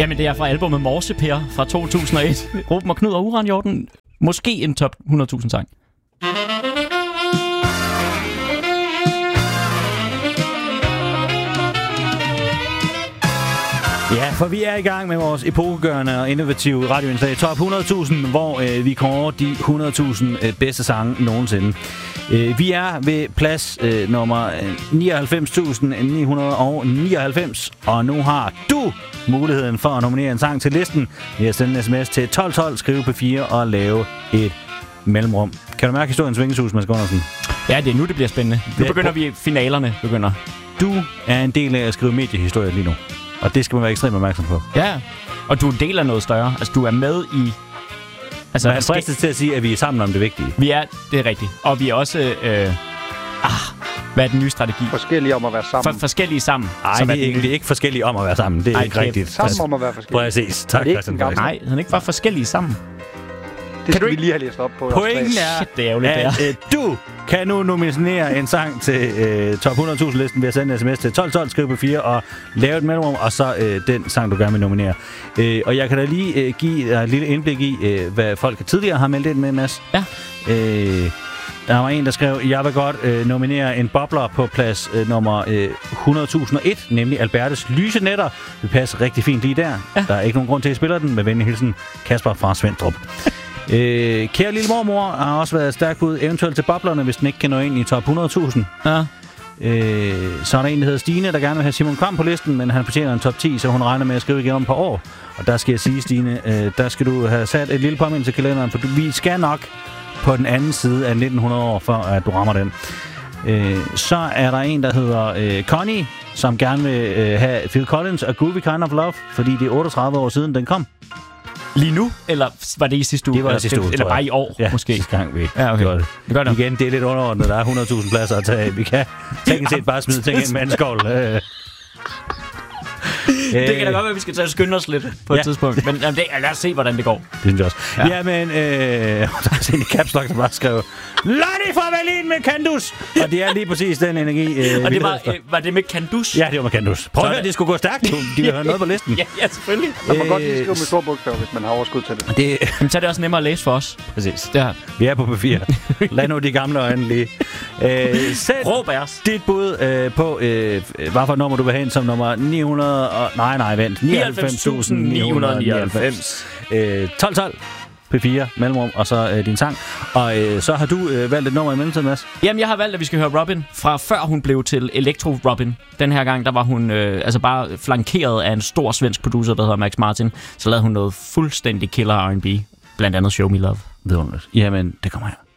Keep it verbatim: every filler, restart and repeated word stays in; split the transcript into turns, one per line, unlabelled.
Jamen, det er fra albumet Morseper fra to tusind og et. Ruben og Knud og Uranhjorten. Måske en top hundrede tusind sang.
Ja, for vi er i gang med vores epokegørende og innovative radioindslag Top hundrede tusind, hvor øh, vi kommer de hundrede tusind øh, bedste sange nogensinde. Øh, vi er ved plads øh, nummer nioghalvfems tusind ni hundrede nioghalvfems, og nu har du muligheden for at nominere en sang til listen ved at sende en sms til tolv tolv, skrive på fire og lave et mellemrum. Kan du mærke historiens vingesus, Mads Gundersen?
Ja, det er nu, det bliver spændende. Nu begynder vi, finalerne begynder.
Du er en del af at skrive mediehistorie lige nu. Og det skal man være ekstremt opmærksom på.
Ja, og du er en del af noget større. Altså, du er med i...
Altså, man er fristet til at sige, at vi er sammen om det vigtige.
Vi er, det er rigtigt. Og vi er også... Øh, ah, hvad er den nye strategi?
Forskellige om at være sammen.
For, forskellige sammen.
Nej, det er egentlig ikke forskellige om at være sammen. Det er Ej, ikke rigtigt.
Sammen om at være forskellige.
Præcis. Tak, Christian.
Nej, han er ikke bare forskellige sammen.
Det skal vi lige have læst op på.
Pointen er,
Shit, det er ærgerligt,
at øh, du kan nu nominere en sang til øh, top hundrede tusind listen ved at sende en sms til tolv tolv, skrive på fire og lave et mellemrum, og så øh, den sang, du gerne vil nominere. Øh, og jeg kan da lige øh, give dig et lille indblik i, øh, hvad folk tidligere har meldt ind med, Mads.
Ja.
Øh, der var en, der skrev, jeg vil godt øh, nominere en bobler på plads øh, nummer øh, hundrede tusind og et, nemlig Albertes Lyse Nætter. Det passer rigtig fint lige der. Ja. Der er ikke nogen grund til at spille den. Med venlig hilsen, Kasper fra Svendstrup. Øh, kære lille mormor har også været stærkt bud, eventuelt til boblerne, hvis den ikke kan nå ind i top hundrede tusind. Ja. Øh, så er der en, der hedder Stine, der gerne vil have Simon Kvam på listen, men han fortjener en top ti, så hun regner med at skrive igen om et par år. Og der skal jeg sige, Stine, øh, der skal du have sat et lille påmindelse til kalenderen, for du, vi skal nok på den anden side af nitten hundrede år, for at du rammer den. Øh, så er der en, der hedder øh, Connie, som gerne vil øh, have Phil Collins og Groovy Kind of Love, fordi det er otteogtredive år siden, den kom.
Lige nu? Eller var det i sidste uge?
Det var i sidste uge,
Eller bare i år,
ja,
måske?
sidste gang vi
ja, okay.
gjorde det.
Det gør det.
Igen, det er lidt underordnet. Der er hundrede tusind pladser at tage. Vi kan tænke set bare smide ting ind med en skål. Øh.
Det kan da godt være, at vi skal tage skynde os lidt på et ja. tidspunkt. Men jamen, det, lad os se, hvordan det går.
Det synes jeg også. Ja, ja men øh, der er sådan en caps lock, der bare skrev Lonnie fra Berlin med Kandus! Og det er lige præcis den energi. Øh,
og det var, øh, var det med Kandus?
Ja, det var med Kandus. Prøv at høre, det skulle gå stærkt. De vil have noget på listen.
Ja, ja, selvfølgelig.
Man må øh, godt lige skrive med store bogstaver, hvis man har overskud til det.
det
Jamen, så er det også nemmere at læse for os.
Præcis.
Det her.
Vi er på papir. Lad nu de gamle øjne lige. Øh,
Råb af os.
Dit bud øh, på, øh, hvad for nummer du vil have ind som nummer ni hundrede og... Nej, nej, vent.
nioghalvfems tusind ni hundrede nioghalvfems.
Øh, tolv tolv. P fire, mellemrum, og så øh, din sang. Og øh, så har du øh, valgt et nummer i mellemtiden, Mads?
Jamen, jeg har valgt, at vi skal høre Robin, fra før hun blev til Electro Robin. Den her gang, der var hun øh, altså bare flankeret af en stor svensk producer, der hedder Max Martin. Så lavede hun noget fuldstændig killer R and B, blandt andet Show Me Love.
Vidunderligt. Jamen, det kommer her.